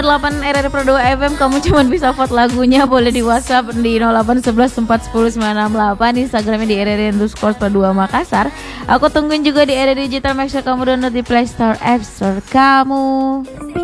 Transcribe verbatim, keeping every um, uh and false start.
delapan R R Pro dua F M, kamu cuma bisa vote lagunya, boleh di WhatsApp di nol delapan satu satu empat satu nol sembilan enam delapan, Instagramnya di R R underscore Pro dua Makassar. Aku tungguin juga di R R Digital, make sure kamu download di Play Store, App Store kamu.